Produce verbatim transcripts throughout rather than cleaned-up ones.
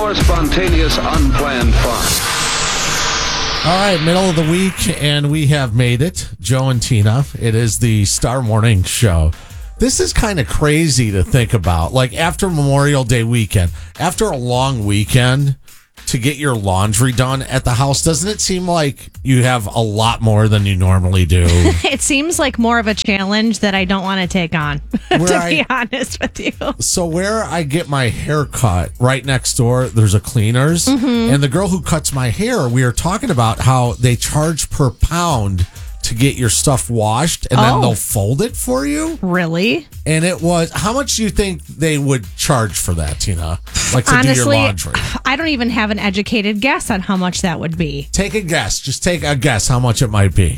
more spontaneous, unplanned fun. All right, middle of the week, and we have made it. Joe and Tina. It is the Star Morning Show. This is kind of crazy to think about. Like, after Memorial Day weekend, after a long weekend, to get your laundry done at the house, doesn't it seem like you have a lot more than you normally do? It seems like more of a challenge that I don't want to take on, to Where be I- honest with you. So where I get my hair cut, right next door, there's a cleaners. Mm-hmm. And the girl who cuts my hair, we were talking about how they charge per pound to get your stuff washed, and then Oh. they'll fold it for you. Really? And it was, how much do you think they would charge for that, Tina? Like to Honestly, do your laundry? I don't even have an educated guess on how much that would be. Take a guess. Just take a guess how much it might be.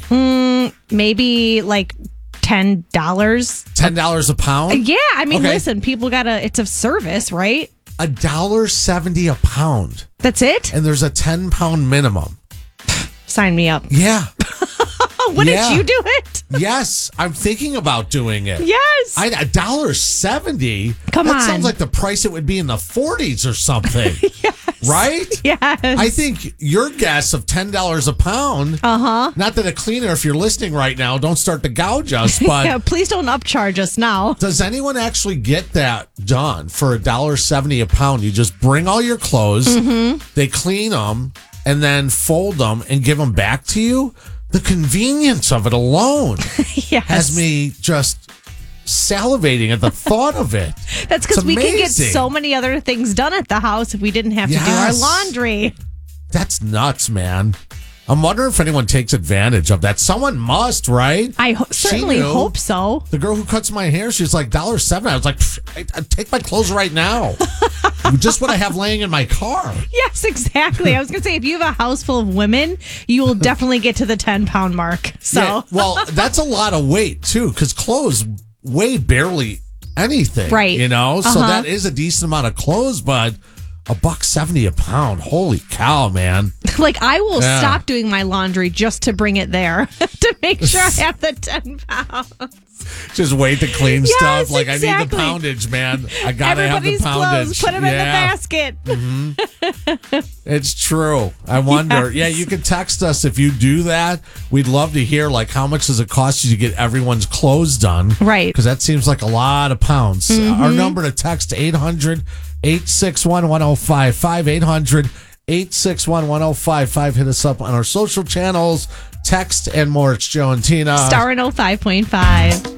Maybe like ten dollars. ten dollars a pound? Yeah, I mean, Okay. listen, people gotta, it's a service, right? A dollar seventy a pound. That's it? And there's a ten pound minimum. Sign me up. Yeah. Wouldn't Yeah. you do it? Yes. I'm thinking about doing it. Yes. I, a dollar seventy. Come that on. sounds like the price it would be in the forties or something. Yes. Right? Yes. I think your guess of ten dollars a pound. Uh huh. Not that a cleaner, if you're listening right now, don't start to gouge us. But Yeah, please don't upcharge us now. does anyone actually get that done for a dollar seventy a pound? You just bring all your clothes, Mm-hmm. they clean them, and then fold them and give them back to you. The convenience of it alone Yes. has me just salivating at the thought of it. That's because It's we could get amazing. so many other things done at the house if we didn't have to do our Yes. laundry. That's nuts, man. I'm wondering if anyone takes advantage of that. Someone must, right? I ho- She certainly knew. hope so. The girl who cuts my hair, she's like, dollar seven. I was like, "Pfft, I, I take my clothes right now. Just what I have laying in my car. Yes, exactly. I was going to say, if you have a house full of women, you will definitely get to the ten pound mark. So, Yeah, well, that's a lot of weight, too, because clothes weigh barely anything. Right. You know? So Uh-huh. that is a decent amount of clothes, but a buck seventy a pound. Holy cow, man. like, I will Yeah. stop doing my laundry just to bring it there to make sure I have the ten pounds. Just wait to clean Yes, stuff. Like, I need exactly. the poundage, man. I got to have the Everybody's poundage. clothes, put them in the Yeah. basket. It's true. I wonder. Yes. Yeah, you can text us if you do that. We'd love to hear, like, how much does it cost you to get everyone's clothes done? Right. Because that seems like a lot of pounds. Our number to text, eight hundred, eight six one, one oh five five, eight hundred, eight six one, one oh five five. Hit us up on our social channels, text, and more. It's Joe and Tina. Star in oh five point five.